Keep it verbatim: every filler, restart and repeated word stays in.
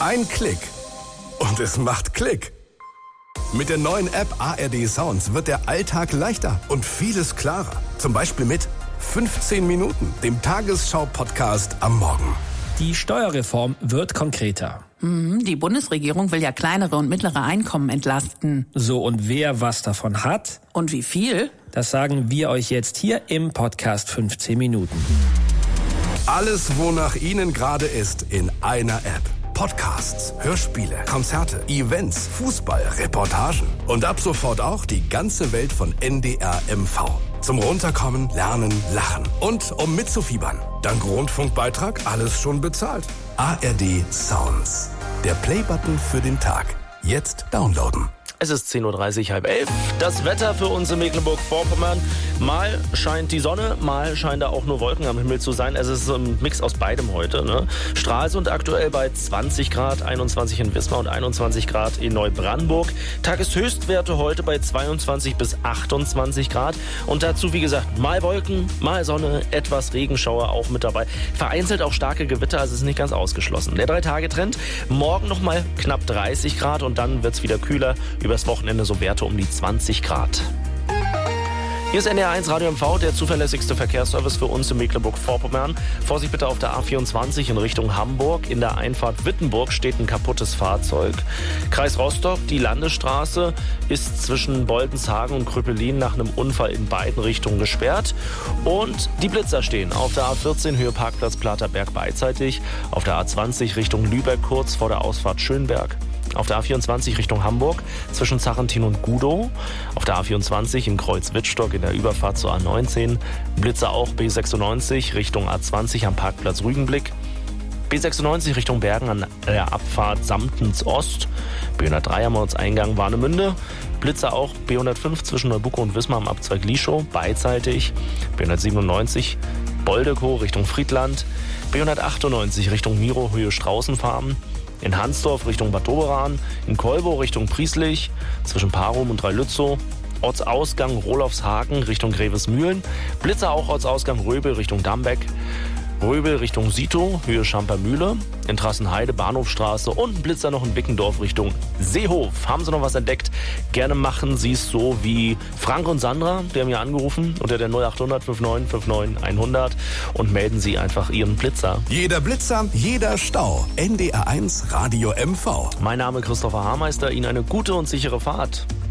Ein Klick und es macht Klick. Mit der neuen App A R D Sounds wird der Alltag leichter und vieles klarer. Zum Beispiel mit fünfzehn Minuten, dem Tagesschau-Podcast am Morgen. Die Steuerreform wird konkreter. Die Bundesregierung will ja kleinere und mittlere Einkommen entlasten. So, und wer was davon hat? Und wie viel? Das sagen wir euch jetzt hier im Podcast fünfzehn Minuten. Alles, wonach Ihnen gerade ist, in einer App. Podcasts, Hörspiele, Konzerte, Events, Fußball, Reportagen und ab sofort auch die ganze Welt von N D R M V. Zum Runterkommen, Lernen, Lachen und um mitzufiebern. Dank Rundfunkbeitrag alles schon bezahlt. A R D Sounds. Der Playbutton für den Tag. Jetzt downloaden. Es ist zehn Uhr dreißig, halb elf. Das Wetter für uns in Mecklenburg-Vorpommern. Mal scheint die Sonne, mal scheint da auch nur Wolken am Himmel zu sein. Es ist ein Mix aus beidem heute. Ne? Stralsund aktuell bei zwanzig Grad, einundzwanzig in Wismar und einundzwanzig Grad in Neubrandenburg. Tageshöchstwerte heute bei zweiundzwanzig bis achtundzwanzig Grad. Und dazu, wie gesagt, mal Wolken, mal Sonne, etwas Regenschauer auch mit dabei. Vereinzelt auch starke Gewitter, also ist nicht ganz ausgeschlossen. Der Drei-Tage-Trend, morgen nochmal knapp dreißig Grad und dann wird es wieder kühler. Übers Wochenende so Werte um die zwanzig Grad. Hier ist N D R eins Radio M V, der zuverlässigste Verkehrsservice für uns in Mecklenburg-Vorpommern. Vorsicht bitte auf der A vierundzwanzig in Richtung Hamburg. In der Einfahrt Wittenburg steht ein kaputtes Fahrzeug. Kreis Rostock, die Landesstraße ist zwischen Boldenshagen und Krüppelin nach einem Unfall in beiden Richtungen gesperrt. Und die Blitzer stehen auf der A vierzehn Höhe Parkplatz Platerberg beidseitig, auf der A zwanzig Richtung Lübeck kurz vor der Ausfahrt Schönberg. Auf der A vierundzwanzig Richtung Hamburg zwischen Zachentin und Gudow. Auf der A vierundzwanzig in Kreuz-Wittstock in der Überfahrt zur A neunzehn. Blitzer auch B sechsundneunzig Richtung A zwanzig am Parkplatz Rügenblick. B sechsundneunzig Richtung Bergen an der Abfahrt Samtens Ost. B hundertdrei am Ortseingang Warnemünde. Blitzer auch B hundertfünf zwischen Neubuko und Wismar am Abzweig Lieschow beidseitig. B hundertsiebenundneunzig Boldekow Richtung Friedland. B hundertachtundneunzig Richtung Miro Höhe Straußenfarben. In Hansdorf Richtung Bad Doberan, in Kolbo Richtung Prieslich, zwischen Parum und Dreilützow, Ortsausgang Rolofshagen Richtung Grevesmühlen, Blitzer auch Ortsausgang Röbel Richtung Dambeck, Röbel Richtung Sito, Höhe Schampermühle, in Trassenheide Bahnhofstraße und ein Blitzer noch in Bickendorf Richtung Seehof. Haben Sie noch was entdeckt? Gerne machen Sie es so wie Frank und Sandra, die haben ja angerufen unter der null achthundert neunundfünfzig neunundfünfzig hundert und melden Sie einfach Ihren Blitzer. Jeder Blitzer, jeder Stau. N D R eins Radio M V. Mein Name ist Christopher Haarmeister, Ihnen eine gute und sichere Fahrt.